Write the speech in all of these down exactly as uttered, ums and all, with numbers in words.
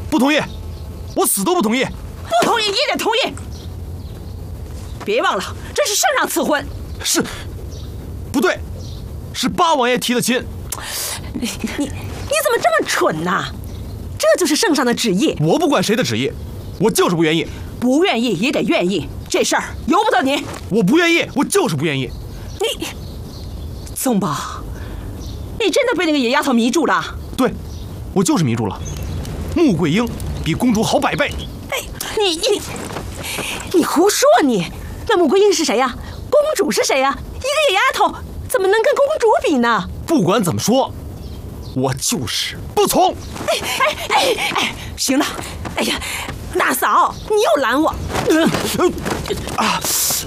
不同意，我死都不同意。 不同意也得同意。别忘了，这是圣上赐婚。 是，不对，是八王爷提的亲。 你你你怎么这么蠢呢？这就是圣上的旨意。 我不管谁的旨意，我就是不愿意。 不愿意也得愿意，这事儿由不得你。 我不愿意，我就是不愿意。 你，宗宝，你真的被那个野丫头迷住了？ 对，我就是迷住了。穆桂英比公主好百倍。 哎，你你你胡说你！那穆桂英是谁呀？公主是谁呀？一个野丫头怎么能跟公主比呢？ 不管怎么说，我就是不从。 哎哎哎哎，行了，哎呀，大嫂，你又拦我。 嗯啊！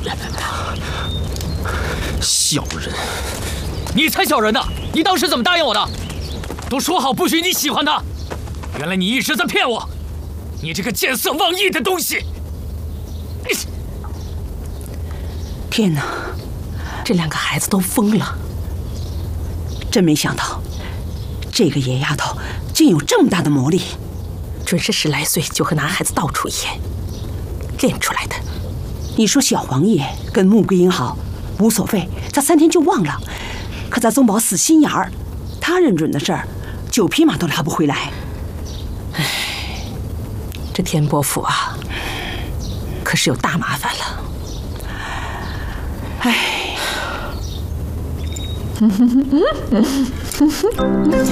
小人， 你才小人呢！你当时怎么答应我的？都说好不许你喜欢他，原来你一直在骗我！你这个见色忘义的东西！ 天哪，这两个孩子都疯了！真没想到，这个野丫头竟有这么大的魔力，准是十来岁就和男孩子到处演练出来的。你说小王爷跟穆桂英好无所谓，他三天就忘了。可咱宗宝死心眼儿，他认准的事儿，九匹马都拉不回来。唉，这天波府啊，可是有大麻烦了。唉。